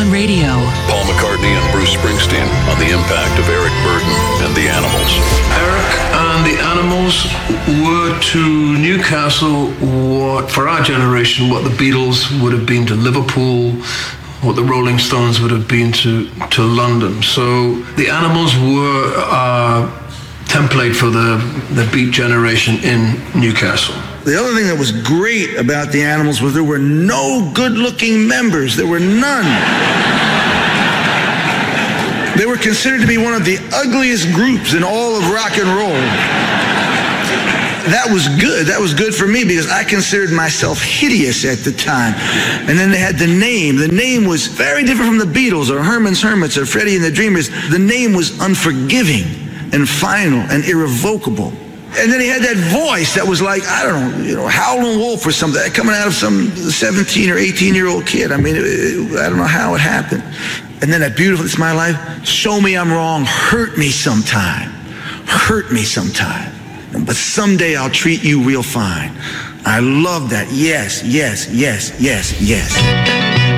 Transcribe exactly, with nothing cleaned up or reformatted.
on radio. Paul McCartney and Bruce Springsteen on the impact of Eric Burdon and the Animals. Eric and the Animals were to Newcastle what, for our generation, what the Beatles would have been to Liverpool, what the Rolling Stones would have been to, to London. So the Animals were our template for the, the Beat generation in Newcastle. The other thing that was great about the Animals was there were no good-looking members. There were none. They were considered to be one of the ugliest groups in all of rock and roll. That was good. That was good for me because I considered myself hideous at the time. And then they had the name. The name was very different from the Beatles or Herman's Hermits or Freddie and the Dreamers. The name was unforgiving and final and irrevocable. And then he had that voice that was like, I don't know, you know, Howlin' Wolf or something, coming out of some seventeen or eighteen-year-old kid. I mean, it, it, I don't know how it happened. And then that beautiful, It's My Life, show me I'm wrong, hurt me sometime, hurt me sometime. But someday I'll treat you real fine. I love that. Yes, yes, yes, yes, yes.